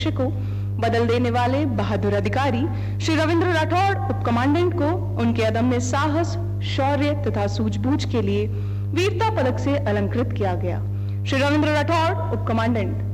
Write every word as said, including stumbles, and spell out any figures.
को बदल देने वाले बहादुर अधिकारी श्री रविंद्र राठौड़ उप कमांडेंट को उनके अदम्य साहस, शौर्य तथा सूझबूझ के लिए वीरता पदक से अलंकृत किया गया। श्री रविंद्र राठौड़ उप कमांडेंट।